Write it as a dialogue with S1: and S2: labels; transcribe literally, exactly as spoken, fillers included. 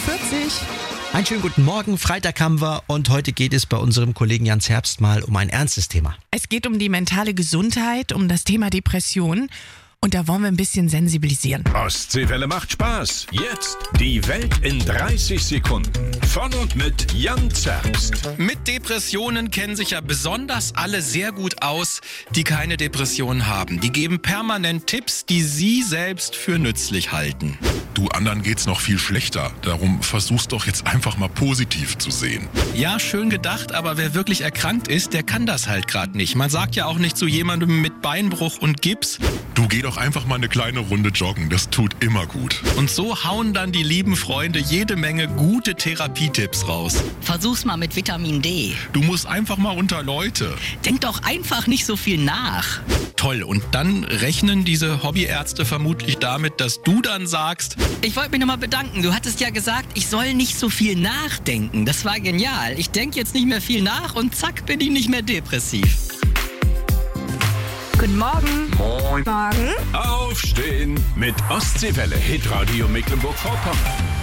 S1: vierzig.
S2: Einen schönen guten Morgen, Freitag haben wir und heute geht es bei unserem Kollegen Jans Herbst mal um ein ernstes Thema.
S1: Es geht um die mentale Gesundheit, um das Thema Depression. Und da wollen wir ein bisschen sensibilisieren.
S3: Ostseewelle macht Spaß. Jetzt die Welt in dreißig Sekunden. Von und mit Jans Herbst.
S4: Mit Depressionen kennen sich ja besonders alle sehr gut aus, die keine Depression haben. Die geben permanent Tipps, die sie selbst für nützlich halten.
S5: Du, anderen geht's noch viel schlechter. Darum versuch's doch jetzt einfach mal positiv zu sehen.
S4: Ja, schön gedacht, aber wer wirklich erkrankt ist, der kann das halt gerade nicht. Man sagt ja auch nicht zu jemandem mit Beinbruch und Gips:
S5: Du, geh doch einfach mal eine kleine Runde joggen. Das tut immer gut.
S4: Und so hauen dann die lieben Freunde jede Menge gute Therapietipps raus.
S6: Versuch's mal mit Vitamin D.
S5: Du musst einfach mal unter Leute.
S6: Denk doch einfach nicht so viel nach.
S4: Toll, und dann rechnen diese Hobbyärzte vermutlich damit, dass du dann sagst:
S6: Ich wollte mich nochmal bedanken. Du hattest ja gesagt, ich soll nicht so viel nachdenken. Das war genial. Ich denke jetzt nicht mehr viel nach und zack, bin ich nicht mehr depressiv.
S7: Guten Morgen.
S3: Moin.
S7: Morgen.
S3: Aufstehen mit Ostseewelle. Hitradio Mecklenburg-Vorpommern.